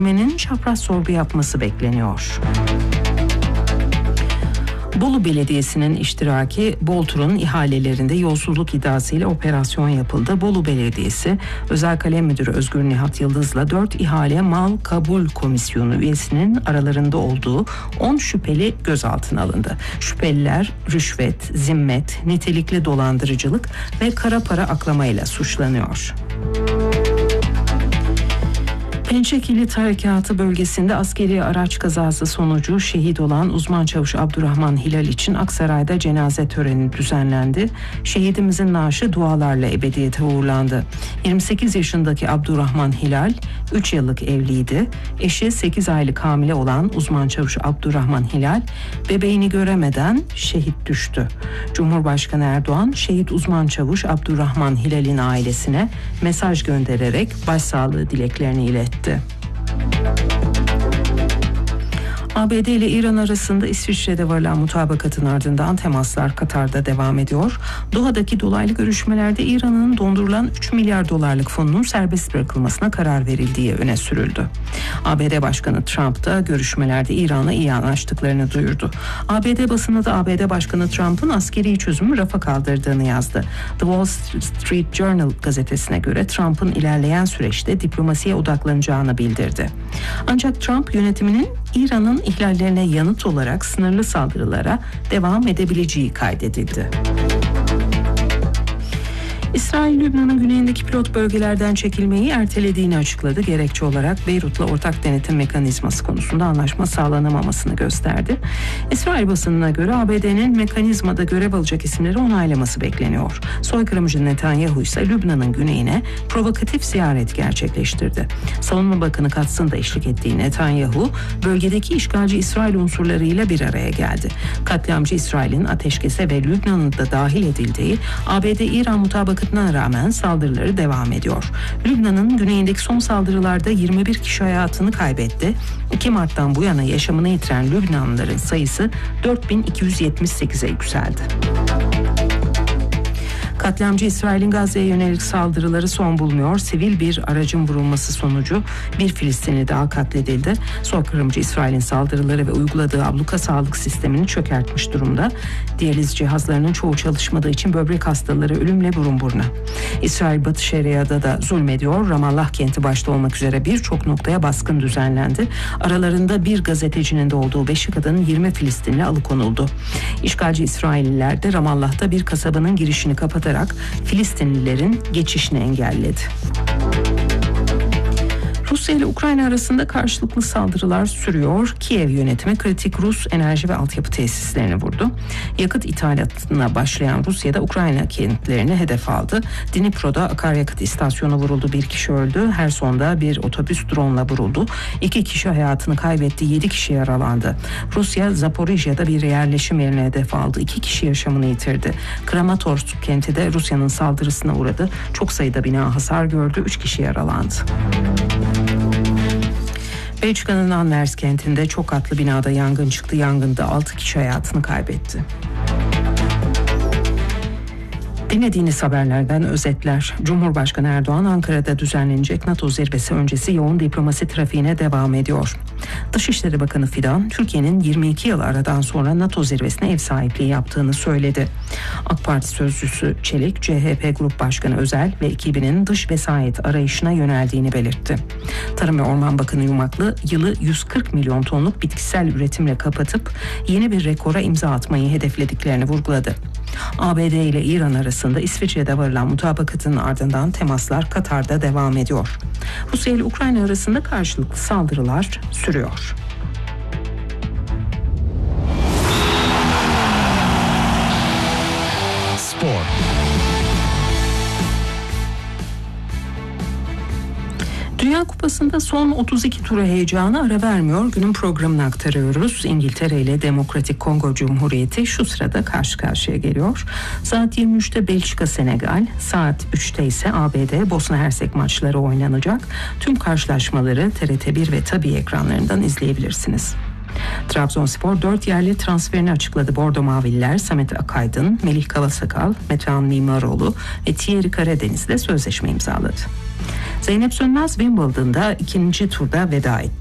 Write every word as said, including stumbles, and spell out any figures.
çapraz sorgu yapması bekleniyor. Bolu Belediyesi'nin iştiraki Boltur'un ihalelerinde yolsuzluk iddiasıyla operasyon yapıldı. Bolu Belediyesi Özel Kalem Müdürü Özgür Nihat Yıldız'la dört ihale mal kabul komisyonu üyesinin aralarında olduğu on şüpheli gözaltına alındı. Şüpheliler rüşvet, zimmet, nitelikli dolandırıcılık ve kara para aklamayla suçlanıyor. Pençe Kilit Harekatı bölgesinde askeri araç kazası sonucu şehit olan uzman çavuş Abdurrahman Hilal için Aksaray'da cenaze töreni düzenlendi. Şehidimizin naaşı dualarla ebediyete uğurlandı. yirmi sekiz yaşındaki Abdurrahman Hilal üç yıllık evliydi. Eşi sekiz aylık hamile olan uzman çavuş Abdurrahman Hilal bebeğini göremeden şehit düştü. Cumhurbaşkanı Erdoğan şehit uzman çavuş Abdurrahman Hilal'in ailesine mesaj göndererek başsağlığı dileklerini iletti. A B D ile İran arasında İsviçre'de varılan mutabakatın ardından temaslar Katar'da devam ediyor. Doha'daki dolaylı görüşmelerde İran'ın dondurulan üç milyar dolarlık fonunun serbest bırakılmasına karar verildiği öne sürüldü. A B D Başkanı Trump da görüşmelerde İran'la iyi anlaştıklarını duyurdu. A B D basını da A B D Başkanı Trump'ın askeri çözümü rafa kaldırdığını yazdı. The Wall Street Journal gazetesine göre Trump'ın ilerleyen süreçte diplomasiye odaklanacağını bildirdi. Ancak Trump yönetiminin İran'ın ihlallerine yanıt olarak sınırlı saldırılara devam edebileceği kaydedildi. İsrail, Lübnan'ın güneyindeki pilot bölgelerden çekilmeyi ertelediğini açıkladı. Gerekçe olarak Beyrut'la ortak denetim mekanizması konusunda anlaşma sağlanamamasını gösterdi. İsrail basınına göre A B D'nin mekanizmada görev alacak isimleri onaylaması bekleniyor. Soykırımcı Netanyahu ise Lübnan'ın güneyine provokatif ziyaret gerçekleştirdi. Savunma Bakanı Katz'ın da eşlik ettiği Netanyahu, bölgedeki işgalci İsrail unsurlarıyla bir araya geldi. Katliamcı İsrail'in ateşkese ve Lübnan'ın da dahil edildiği A B D-İran mutabakatına rağmen saldırıları devam ediyor. Lübnan'ın güneyindeki son saldırılarda yirmi bir kişi hayatını kaybetti. iki Mart'tan bu yana yaşamını yitiren Lübnanlıların sayısı dört bin iki yüz yetmiş sekize yükseldi. Katliamcı İsrail'in Gazze'ye yönelik saldırıları son bulmuyor. Sivil bir aracın vurulması sonucu bir Filistinli daha katledildi. Soykırımcı İsrail'in saldırıları ve uyguladığı abluka sağlık sistemini çökertmiş durumda. Diyaliz cihazlarının çoğu çalışmadığı için böbrek hastaları ölümle burun buruna. İsrail Batı Şeria'da da zulmediyor. Ramallah kenti başta olmak üzere birçok noktaya baskın düzenlendi. Aralarında bir gazetecinin de olduğu beşi kadının yirmi Filistinli alıkonuldu. İşgalci İsrailliler de Ramallah'ta bir kasabanın girişini kapatarak Filistinlilerin geçişini engelledi. Rusya ile Ukrayna arasında karşılıklı saldırılar sürüyor. Kiev yönetimi kritik Rus enerji ve altyapı tesislerini vurdu. Yakıt ithalatına başlayan Rusya'da Ukrayna kentlerini hedef aldı. Dnipro'da akaryakıt istasyonu vuruldu. Bir kişi öldü. Herson'da bir otobüs drone'la vuruldu. İki kişi hayatını kaybetti. Yedi kişi yaralandı. Rusya Zaporijya'da bir yerleşim yerine hedef aldı. İki kişi yaşamını yitirdi. Kramatorsk kenti de Rusya'nın saldırısına uğradı. Çok sayıda bina hasar gördü. Üç kişi yaralandı. Belçika'nın Anvers kentinde çok katlı binada yangın çıktı. Yangında altı kişi hayatını kaybetti. Dinlediğiniz haberlerden özetler. Cumhurbaşkanı Erdoğan Ankara'da düzenlenecek NATO zirvesi öncesi yoğun diplomasi trafiğine devam ediyor. Dışişleri Bakanı Fidan, Türkiye'nin yirmi iki yıl aradan sonra NATO zirvesine ev sahipliği yaptığını söyledi. AK Parti sözcüsü Çelik, C H P Grup Başkanı Özel ve ekibinin dış vesayet arayışına yöneldiğini belirtti. Tarım ve Orman Bakanı Yumaklı, yılı yüz kırk milyon tonluk bitkisel üretimle kapatıp yeni bir rekora imza atmayı hedeflediklerini vurguladı. A B D ile İran arasında İsviçre'de varılan mutabakatın ardından temaslar Katar'da devam ediyor. Rusya ile Ukrayna arasında karşılıklı saldırılar sürüyor. Spor. Dünya Kupası'nda son otuz iki tura heyecanı ara vermiyor. Günün programını aktarıyoruz. İngiltere ile Demokratik Kongo Cumhuriyeti şu sırada karşı karşıya geliyor. Saat yirmi üçte Belçika Senegal, saat üçte ise A B D Bosna Hersek maçları oynanacak. Tüm karşılaşmaları T R T bir ve Tabii ekranlarından izleyebilirsiniz. Trabzonspor dört yerli transferini açıkladı. Bordo Mavililer Samet Akaydın, Melih Kavasakal, Metehan Mimaroğlu ve Thierry Karadeniz'le sözleşme imzaladı. Zeynep Sönmez Wimbledon'da ikinci turda veda etti.